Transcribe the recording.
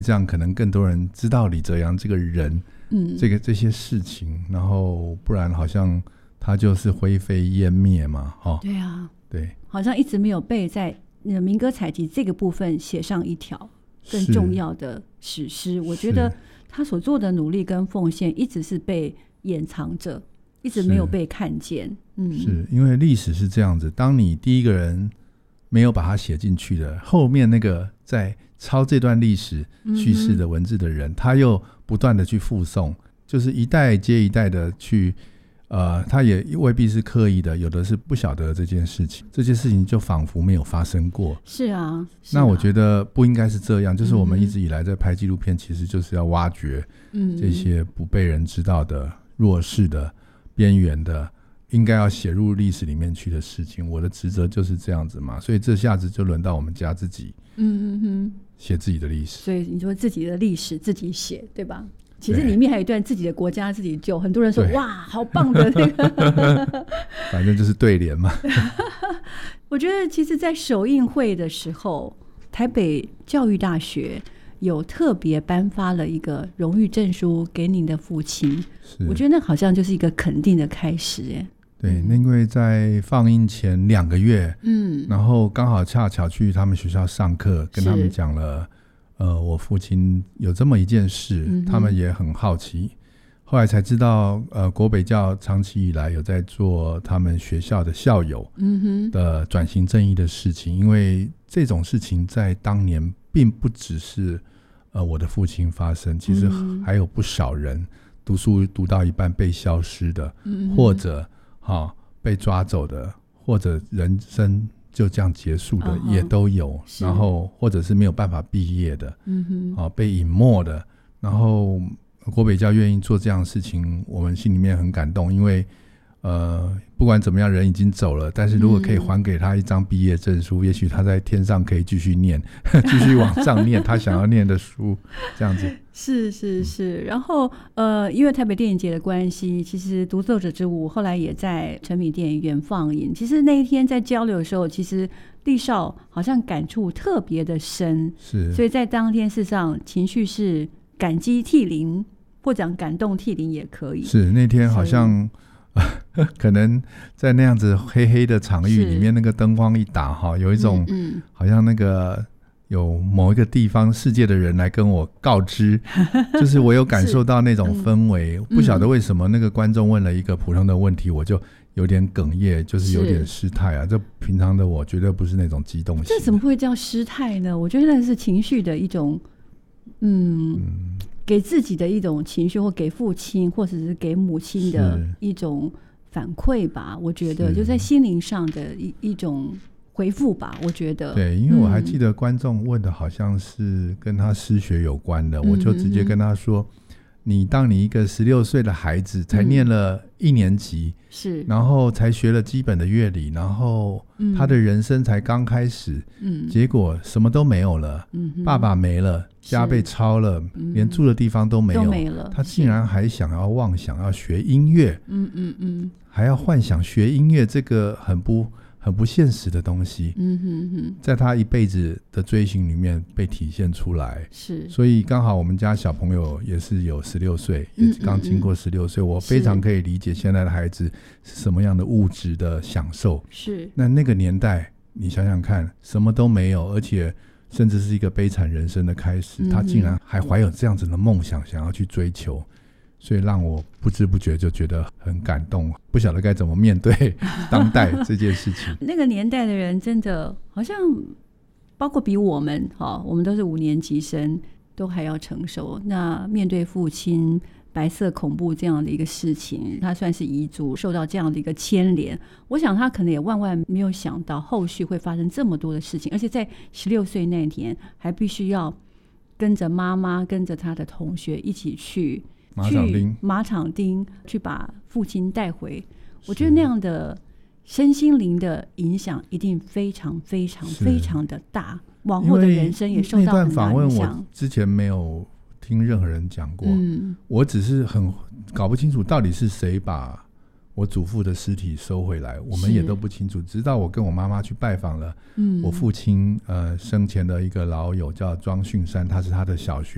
这样可能更多人知道李泽洋这个人，这些事情，然后不然好像他就是灰飞烟灭嘛， 对啊， 对， 好像一直没有被在民歌采集这个部分写上一条更重要的史诗。我觉得他所做的努力跟奉献一直是被掩藏着，一直没有被看见。 是因为历史是这样子，当你第一个人没有把它写进去的，后面那个在抄这段历史叙事的文字的人，他又不断的去附送，就是一代接一代的去他也未必是刻意的，有的是不晓得这件事情，这件事情就仿佛没有发生过。 是啊， 那我觉得不应该是这样，就是我们一直以来在拍纪录片，其实就是要挖掘这些不被人知道的、弱势的、边缘的，应该要写入历史里面去的事情。我的职责就是这样子嘛，所以这下子就轮到我们家自己写自己的历史。 所以你说自己的历史自己写，对吧？其实里面还有一段自己的国家自己救，很多人说哇好棒的那个反正就是对联嘛我觉得其实在首映会的时候，台北教育大学有特别颁发了一个荣誉证书给您的父亲，我觉得那好像就是一个肯定的开始耶。 对，那因为在放映前2个月然后刚好恰巧去他们学校上课，跟他们讲了我父亲有这么一件事，他们也很好奇，后来才知道国北教长期以来有在做他们学校的校友的转型正义的事情，因为这种事情在当年并不只是我的父亲发生，其实还有不少人读书读到一半被消失的，或者被抓走的，或者人生就这样结束的也都有，然后或者是没有办法毕业的，被隐没的，然后国北教愿意做这样的事情，我们心里面很感动，因为不管怎么样人已经走了，但是如果可以还给他一张毕业证书，也许他在天上可以继续念继续往上念他想要念的书，这样子。 是然后因为台北电影节的关系，其实独奏者之舞后来也在诚品电影院放映。其实那一天在交流的时候，其实立少好像感触特别的深，所以在当天事实上情绪是感激涕零，或者感动涕零也可以。 是那天好像可能在那样子黑黑的场域里面，那个灯光一打有一种好像那个有某一个地方世界的人来跟我告知就是我有感受到那种氛围不晓得为什么那个观众问了一个普通的问题，我就有点哽咽，就是有点失态啊。这平常的我绝对不是那种激动型的。 这怎么会叫失态呢？我觉得那是情绪的一种给自己的一种情绪，或给父亲或者是给母亲的一种反馈吧。我觉得就在心灵上的一种回复吧，我觉得。对， 因为我还记得观众问的好像是跟他失学有关的，我就直接跟他说当你一个16岁的孩子才念了1年级，然后才学了基本的乐理，然后他的人生才刚开始，结果什么都没有了，爸爸没了，家被抄了，连住的地方都没有，他竟然还想要妄想要学音乐，还要幻想学音乐，这个很不现实的东西，在他一辈子的追寻里面被体现出来。所以刚好我们家小朋友也是有16岁，也刚经过16岁，我非常可以理解现在的孩子是什么样的物质的享受。那个年代你想想看，什么都没有，而且甚至是一个悲惨人生的开始，他竟然还怀有这样子的梦想想要去追求，所以让我不知不觉就觉得很感动，不晓得该怎么面对当代这件事情那个年代的人真的好像包括比我们都是5年级生都还要成熟。那面对父亲白色恐怖这样的一个事情，他算是遗族受到这样的一个牵连，我想他可能也万万没有想到后续会发生这么多的事情，而且在16岁那天还必须要跟着妈妈跟着他的同学一起去马场町去把父亲带回。我觉得那样的身心灵的影响一定非常非常非常的大，往后的人生也受到很大影响。那段访问我之前没有听任何人讲过，我只是很搞不清楚到底是谁把我祖父的尸体收回来，我们也都不清楚，直到我跟我妈妈去拜访了我父亲生前的一个老友叫庄训山，他是他的小学